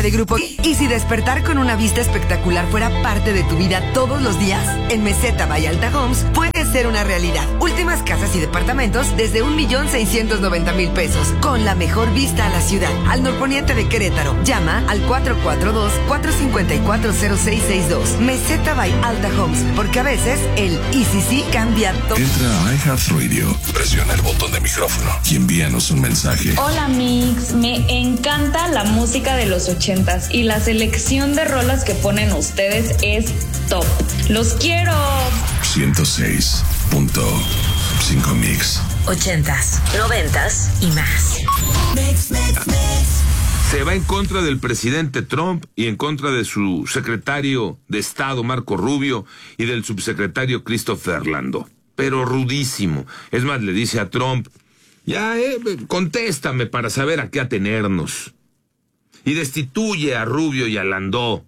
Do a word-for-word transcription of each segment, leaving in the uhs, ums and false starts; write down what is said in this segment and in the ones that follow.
de Grupo. Y si despertar con una vista espectacular fuera parte de tu vida todos los días, en Meseta by Alta Homes puede ser una realidad. Últimas casas y departamentos desde un millón seiscientos noventa mil pesos, con la mejor vista a la ciudad, al norponiente de Querétaro. Llama al cuatro cuatro dos, cuatro cinco cuatro, cero seis seis dos. Meseta by Alta Homes, porque a veces el y si sí cambia todo. Entra a iHeartRadio, presiona el botón de micrófono y envíanos un mensaje. Hola Mix, me encanta la música de los ochentas y la selección de rolas que ponen ustedes es top. ¡Los quiero! ciento seis punto cinco Mix. Ochentas, noventas y más. Mix, mix, mix. Se va en contra del presidente Trump y en contra de su secretario de Estado, Marco Rubio, y del subsecretario Christopher Landó. Pero rudísimo. Es más, le dice a Trump, ya, eh, contéstame para saber a qué atenernos. Y destituye a Rubio y a Landó.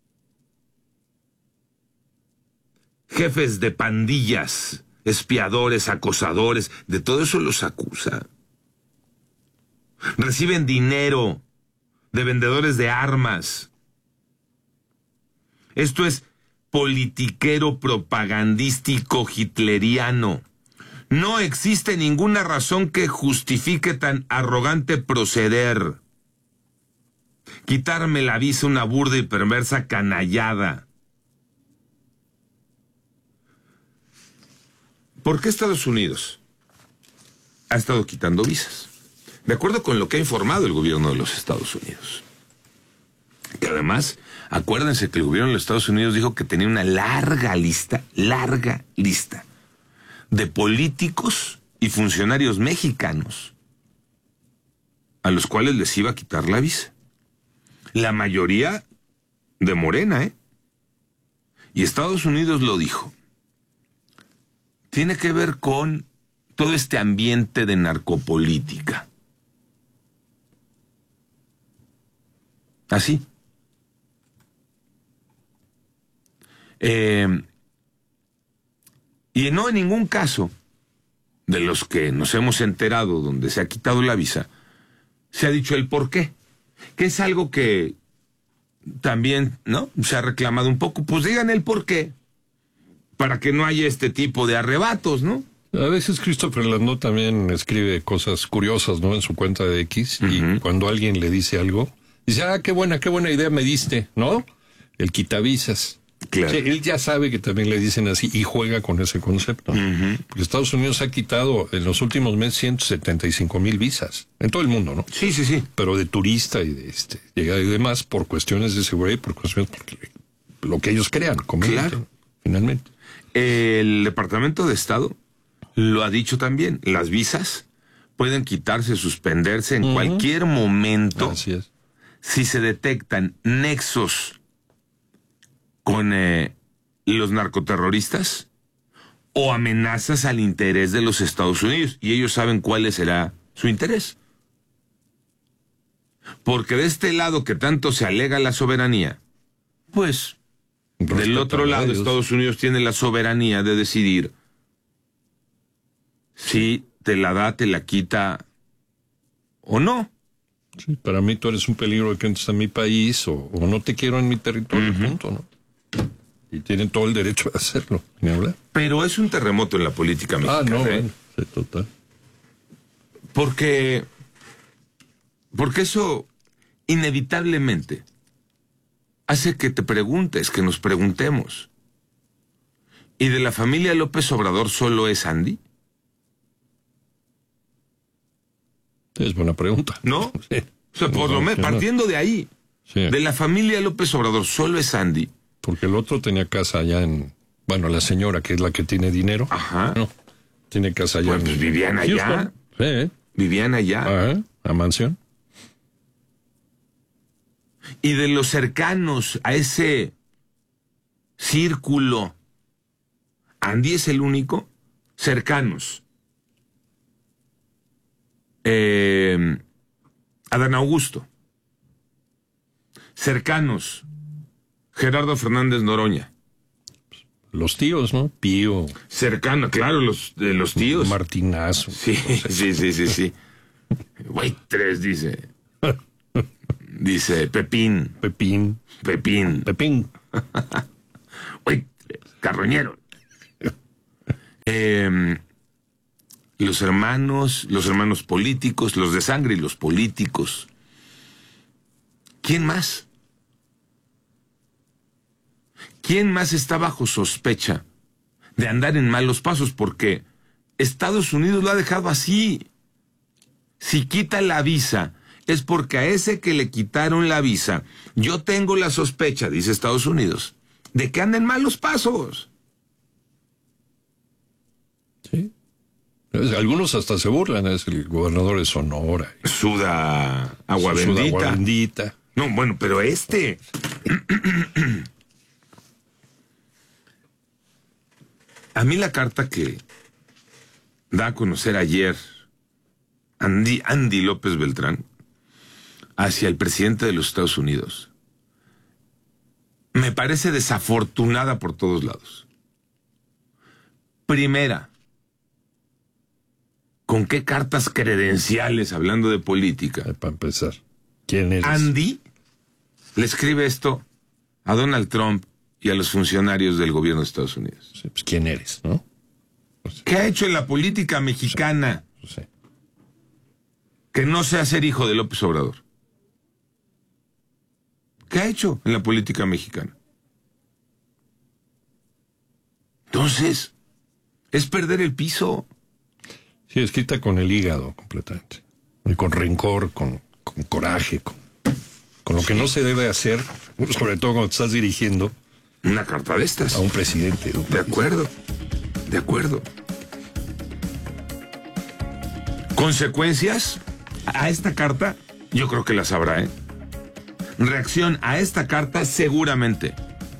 Jefes de pandillas, espiadores, acosadores, de todo eso los acusa. Reciben dinero de vendedores de armas. Esto es politiquero propagandístico hitleriano. No existe ninguna razón que justifique tan arrogante proceder. Quitarme la visa, una burda y perversa canallada. ¿Por qué Estados Unidos ha estado quitando visas? De acuerdo con lo que ha informado el gobierno de los Estados Unidos. Que además, acuérdense que el gobierno de los Estados Unidos dijo que tenía una larga lista, larga lista, de políticos y funcionarios mexicanos a los cuales les iba a quitar la visa. La mayoría de Morena, ¿eh? Y Estados Unidos lo dijo. Tiene que ver con todo este ambiente de narcopolítica. Así. Eh, y no en ningún caso de los que nos hemos enterado donde se ha quitado la visa, se ha dicho el por qué. Que es algo que también, ¿no?, se ha reclamado un poco. Pues digan el por qué, para que no haya este tipo de arrebatos, ¿no? A veces Christopher Landó también escribe cosas curiosas, ¿no?, en su cuenta de X, uh-huh. Y cuando alguien le dice algo, dice, ah, qué buena, qué buena idea me diste, ¿no? El quitavisas. Claro. Sí, él ya sabe que también le dicen así y juega con ese concepto. Uh-huh. Porque Estados Unidos ha quitado en los últimos meses ciento setenta y cinco mil visas. En todo el mundo, ¿no? Sí, sí, sí. Pero de turista y de este llegada y demás por cuestiones de seguridad y por cuestiones porque lo que ellos crean, claro. Finalmente. El Departamento de Estado lo ha dicho también. Las visas pueden quitarse, suspenderse en uh-huh. cualquier momento. Así es. Si se detectan nexos con eh, los narcoterroristas o amenazas al interés de los Estados Unidos. Y ellos saben cuál será su interés. Porque de este lado que tanto se alega la soberanía, pues Respeta del otro lado Estados Unidos tiene la soberanía de decidir si te la da, te la quita o no. Sí, para mí tú eres un peligro de que entres a mi país o, o no te quiero en mi territorio, uh-huh. punto, ¿no? Y tienen todo el derecho a hacerlo, ni hablar. Pero es un terremoto en la política mexicana. Ah, no, ¿eh? bueno, sí, total. Porque, porque eso inevitablemente hace que te preguntes, que nos preguntemos. ¿Y de la familia López Obrador solo es Andy? Es buena pregunta. ¿No? Sí. O sea, por no, lo menos, no. partiendo de ahí, sí. De la familia López Obrador solo es Andy. Porque el otro tenía casa allá en... Bueno, la señora, que es la que tiene dinero. Ajá. No, tiene casa allá pues, en... Pues vivían allá. Houston. Sí, ¿eh? Vivían allá. Ajá, a mansión. Y de los cercanos a ese círculo, Andy es el único. Cercanos. Eh, Adán Augusto. Cercanos. Gerardo Fernández Noroña. Los tíos, ¿no? Pío. Cercano, claro, los, de los tíos. Martinazo. Sí, sí, sí, sí, sí. Güey, tres, dice. dice Pepín. Pepín. Pepín. Pepín. Uy, carroñero. eh, los hermanos, los hermanos políticos, los de sangre y los políticos. ¿Quién más? ¿Quién más está bajo sospecha de andar en malos pasos? Porque Estados Unidos lo ha dejado así. Si quita la visa, es porque a ese que le quitaron la visa, yo tengo la sospecha, dice Estados Unidos, de que anda en malos pasos. Sí. Algunos hasta se burlan, es el gobernador de Sonora. Suda agua bendita. Suda agua bendita. No, bueno, pero este... A mí la carta que da a conocer ayer Andy, Andy López Beltrán hacia el presidente de los Estados Unidos me parece desafortunada por todos lados. Primera, ¿con qué cartas credenciales, hablando de política? Eh, para empezar, ¿quién eres? Andy le escribe esto a Donald Trump y a los funcionarios del gobierno de Estados Unidos. Sí, pues, ¿quién eres, no? Pues, ¿qué ha hecho en la política mexicana pues, sí. que no sea ser hijo de López Obrador? ¿Qué ha hecho en la política mexicana? Entonces, es perder el piso. Sí, escrita con el hígado completamente. Y con rencor, con, con coraje, con, con lo que no se debe hacer, sobre todo cuando te estás dirigiendo una carta de estas a un presidente. De, un de acuerdo, de acuerdo. ¿Consecuencias a esta carta? Yo creo que las habrá, ¿eh? Reacción a esta carta, seguramente.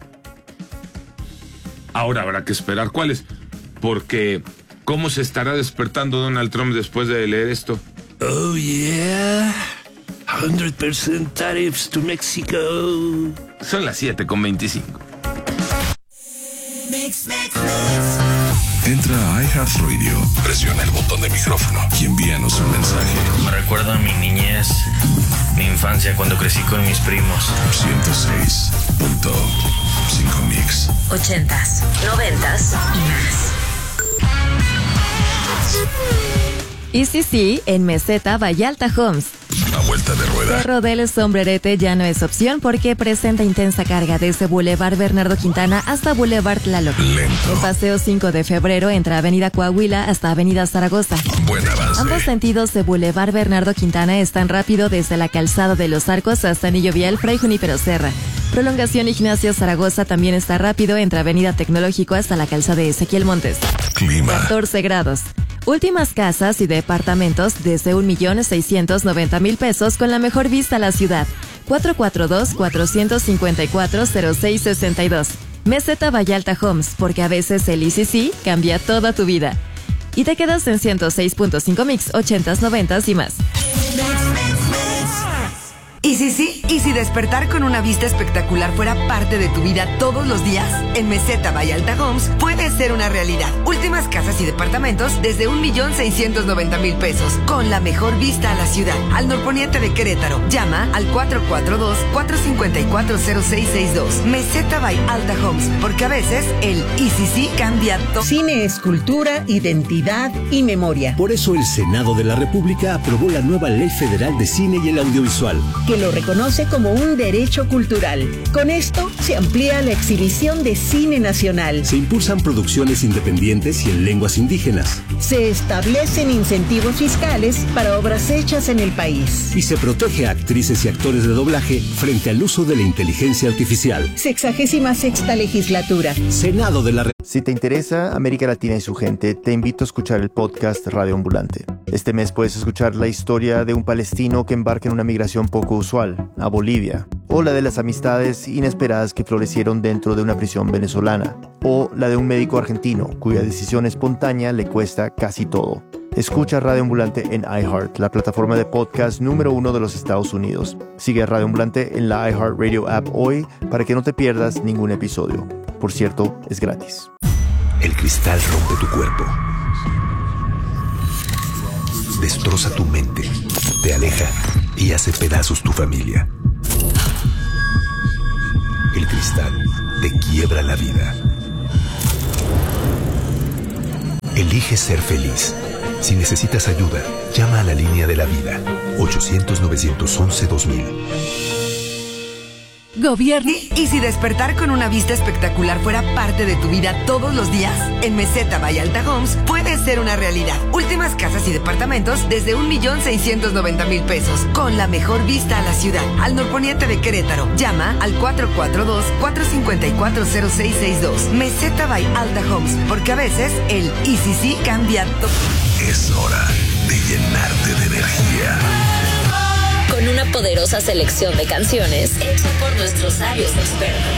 Ahora habrá que esperar cuáles, porque ¿cómo se estará despertando Donald Trump después de leer esto? Oh, yeah. one hundred percent tariffs to Mexico. Son las siete con veinticinco. Entra a iHeartRadio, presiona el botón de micrófono y envíanos un mensaje. Me recuerda a mi niñez, mi infancia cuando crecí con mis primos. ciento seis punto cinco Mix. Ochentas, noventas y más. Y sí, sí, en Meseta Vallalta Homes. A vuelta de rueda. Cerro del Sombrerete ya no es opción porque presenta intensa carga desde Boulevard Bernardo Quintana hasta Boulevard Tlaloc. Lento. El paseo cinco de febrero entre Avenida Coahuila hasta Avenida Zaragoza. Buen avance. Ambos sentidos de Boulevard Bernardo Quintana están rápido desde la calzada de Los Arcos hasta Anillo Vial Fray Junípero Serra. Prolongación Ignacio Zaragoza también está rápido entre Avenida Tecnológico hasta la calzada de Ezequiel Montes. Clima. catorce grados. Últimas casas y departamentos desde un millón seiscientos noventa mil pesos con la mejor vista a la ciudad. cuatro cuatro dos, cuatro cinco cuatro, cero seis seis dos. Meseta Vallalta Homes, porque a veces el I C C cambia toda tu vida. Y te quedas en ciento seis punto cinco Mix, ochentas, noventas y más. ¿Y si sí? ¿Y si despertar con una vista espectacular fuera parte de tu vida todos los días? En Meseta Vallalta Homes puede ser una realidad. Últimas casas y departamentos desde un millón seiscientos noventa mil pesos, con la mejor vista a la ciudad. Al norponiente de Querétaro, llama al cuatro cuatro dos, cuatro cinco cuatro, cero seis seis dos. Meseta Vallalta Homes, porque a veces el ¿y si sí? Cambia todo. Cine es cultura, identidad y memoria. Por eso el Senado de la República aprobó la nueva Ley Federal de Cine y el Audiovisual, que lo reconoce como un derecho cultural. Con esto se amplía la exhibición de cine nacional. Se impulsan producciones independientes y en lenguas indígenas. Se establecen incentivos fiscales para obras hechas en el país. Y se protege a actrices y actores de doblaje frente al uso de la inteligencia artificial. Sexagésima sexta legislatura. Senado de la República. Si te interesa América Latina y su gente, te invito a escuchar el podcast Radio Ambulante. Este mes puedes escuchar la historia de un palestino que embarca en una migración poco usual, a Bolivia, o la de las amistades inesperadas que florecieron dentro de una prisión venezolana, o la de un médico argentino cuya decisión espontánea le cuesta casi todo. Escucha Radio Ambulante en iHeart, la plataforma de podcast número uno de los Estados Unidos. Sigue a Radio Ambulante en la iHeartRadio app hoy para que no te pierdas ningún episodio. Por cierto, es gratis. El cristal rompe tu cuerpo, destroza tu mente, te aleja y hace pedazos tu familia. cristal te quiebra la vida. Elige ser feliz. Si necesitas ayuda, llama a la línea de la vida. ochocientos, novecientos once, dos mil. Gobierno. ¿Y, y si despertar con una vista espectacular fuera parte de tu vida todos los días? En Meseta by Alta Homes puede ser una realidad. Últimas casas y departamentos desde un millón seiscientos noventa mil pesos, con la mejor vista a la ciudad, al norponiente de Querétaro. Llama al cuatro cuatro dos, cuatro cinco cuatro, cero seis seis dos. Meseta by Alta Homes, porque a veces el y si sí cambia todo. Es hora de llenarte de energía. Con una poderosa selección de canciones hecha por nuestros sabios expertos.